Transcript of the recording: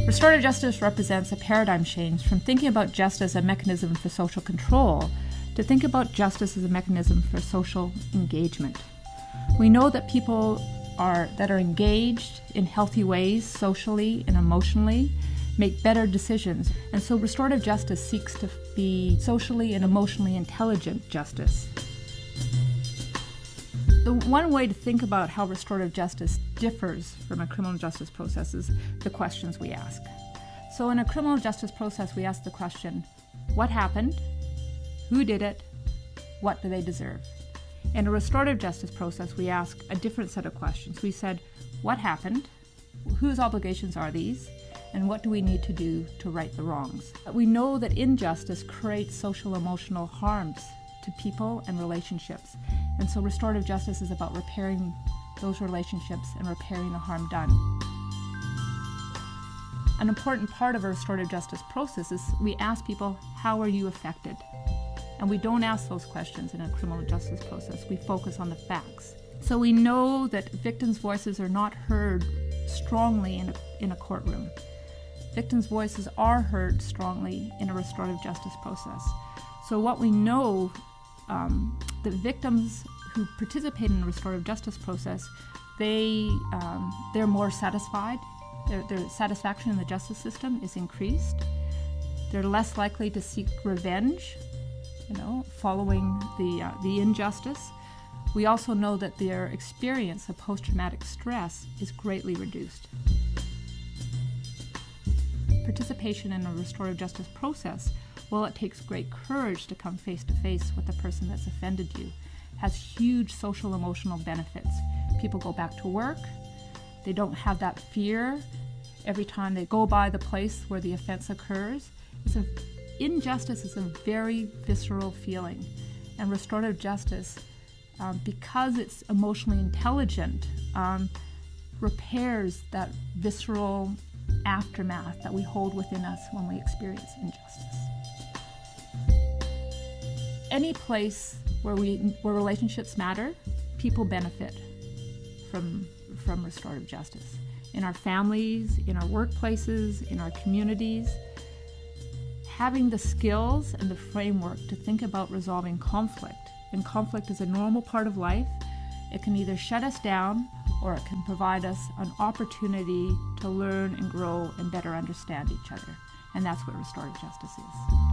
Restorative justice represents a paradigm change from thinking about justice as a mechanism for social control to think about justice as a mechanism for social engagement. We know that people that are engaged in healthy ways socially and emotionally make better decisions, and so restorative justice seeks to be socially and emotionally intelligent justice. The one way to think about how restorative justice differs from a criminal justice process is the questions we ask. So in a criminal justice process, we ask the question, what happened? Who did it? What do they deserve? In a restorative justice process, we ask a different set of questions. We said, what happened? Whose obligations are these? And what do we need to do to right the wrongs? We know that injustice creates social emotional harms to people and relationships. And so restorative justice is about repairing those relationships and repairing the harm done. An important part of a restorative justice process is we ask people, how are you affected? And we don't ask those questions in a criminal justice process. We focus on the facts. So we know that victims' voices are not heard strongly in a courtroom. Victims' voices are heard strongly in a restorative justice process. So what we know, the victims who participate in the restorative justice process, they're more satisfied. Their satisfaction in the justice system is increased. They're less likely to seek revenge, following the injustice. We also know that their experience of post-traumatic stress is greatly reduced. Participation in a restorative justice process, while it takes great courage to come face to face with the person that's offended you, has huge social emotional benefits. People go back to work. They don't have that fear every time they go by the place where the offense occurs. Injustice is a very visceral feeling, and restorative justice, because it's emotionally intelligent, repairs that visceral aftermath that we hold within us when we experience injustice. Any place where relationships matter, people benefit from restorative justice. In our families, in our workplaces, in our communities, having the skills and the framework to think about resolving conflict. And conflict is a normal part of life. It can either shut us down or it can provide us an opportunity to learn and grow and better understand each other. And that's what restorative justice is.